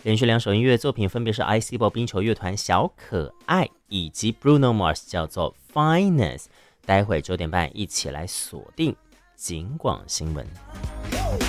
连续2首音乐作品分别是 ICBO 冰球乐团小可爱以及 Bruno Mars 叫做 Finest。待会9点半一起来锁定警广新闻。